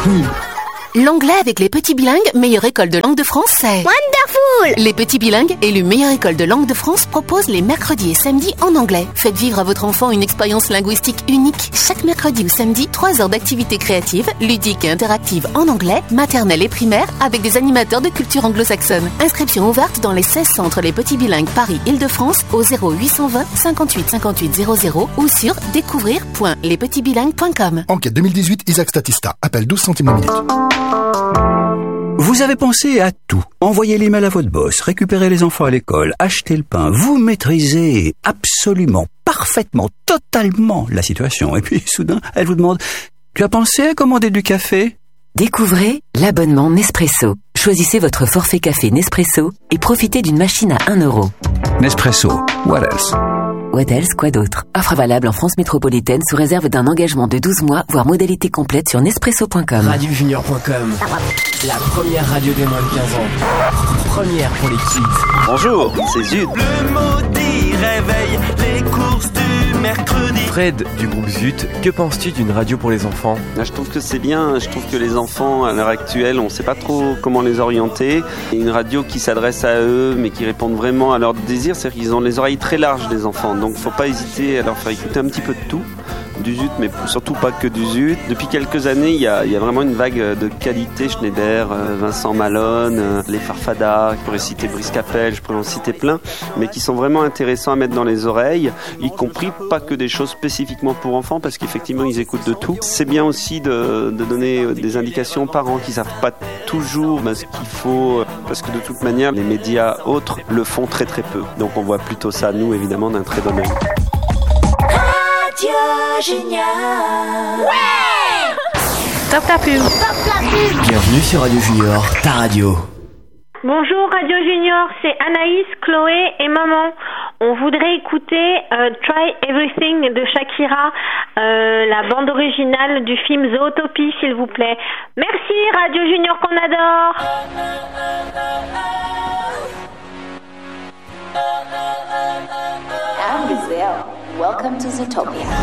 L'anglais avec les petits bilingues, meilleure école de langue de France, c'est... Wonderful! Les petits bilingues, élus meilleure école de langue de France, proposent les mercredis et samedis en anglais. Faites vivre à votre enfant une expérience linguistique unique. Chaque mercredi ou samedi, 3 heures d'activités créatives, ludiques et interactives en anglais, maternelle et primaire, avec des animateurs de culture anglo-saxonne. Inscription ouverte dans les 16 centres Les Petits Bilingues Paris-Île-de-France au 0820 58 58 00 ou sur découvrir.lespetitsbilingues.com. Enquête 2018 Isaac Statista. Appel 12 centimes la minute. Vous avez pensé à tout. Envoyez l'email à votre boss, récupérez les enfants à l'école, achetez le pain. Vous maîtrisez absolument, parfaitement, totalement la situation. Et puis, soudain, elle vous demande « Tu as pensé à commander du café ?» Découvrez l'abonnement Nespresso. Choisissez votre forfait café Nespresso et profitez d'une machine à 1 €. Nespresso. What else? What else, quoi d'autre? Offre valable en France métropolitaine sous réserve d'un engagement de 12 mois, voire modalité complète sur Nespresso.com. Radiojunior.com. La première radio des moins de 15 ans. Première pour les kids. Bonjour, c'est Zut. Le maudit réveil, les courses du mercredi. Fred du groupe Zut, que penses-tu d'une radio pour les enfants? Je trouve que c'est bien, je trouve que les enfants à l'heure actuelle, on ne sait pas trop comment les orienter. Une radio qui s'adresse à eux mais qui répond vraiment à leurs désirs, c'est qu'ils ont les oreilles très larges les enfants, donc faut pas hésiter à leur faire écouter un petit peu de tout. Du Zut, mais surtout pas que du Zut. Depuis quelques années, il y a vraiment une vague de qualité. Schneider, Vincent Malone, les Farfadas, je pourrais citer Brice Capel, je pourrais en citer plein, mais qui sont vraiment intéressants à mettre dans les oreilles, y compris pas que des choses spécifiquement pour enfants, parce qu'effectivement, ils écoutent de tout. C'est bien aussi de donner des indications aux parents qui savent pas toujours ce qu'il faut, parce que de toute manière, les médias autres le font très très peu. Donc on voit plutôt ça, nous, évidemment, d'un très bon œil. Génial. Ouais. Top la pub. Bienvenue sur Radio Junior, ta radio. Bonjour Radio Junior, c'est Anaïs, Chloé et Maman. On voudrait écouter Try Everything de Shakira, la bande originale du film Zootopie, s'il vous plaît. Merci Radio Junior qu'on adore. I'm Giselle. Welcome to Zootopia.